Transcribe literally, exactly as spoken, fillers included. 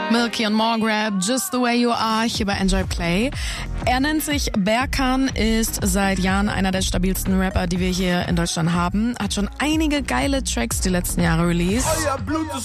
Milky und Morgrab, Just the Way You Are, hier bei Enjoy Play. Er nennt sich Berkan, ist seit Jahren einer der stabilsten Rapper, die wir hier in Deutschland haben. Hat schon einige geile Tracks die letzten Jahre released. Euer Blut ist